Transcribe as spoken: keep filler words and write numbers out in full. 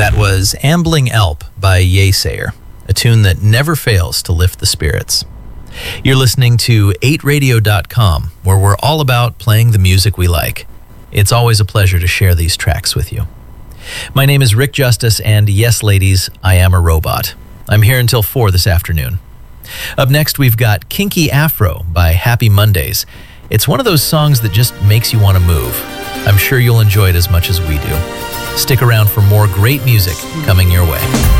That was Ambling Alp by Yeasayer, a tune that never fails to lift the spirits. You're listening to eight radio dot com, where we're all about playing the music we like. It's always a pleasure to share these tracks with you. My name is Rick Justice, and yes, ladies, I am a robot. I'm here until four this afternoon. Up next, we've got Kinky Afro by Happy Mondays. It's one of those songs that just makes you want to move. I'm sure you'll enjoy it as much as we do. Stick around for more great music coming your way.